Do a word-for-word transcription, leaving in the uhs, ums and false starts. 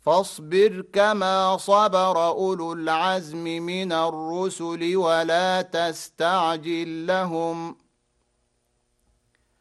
فاصبر كما صبر أولو العزم من الرسل ولا تستعجل لهم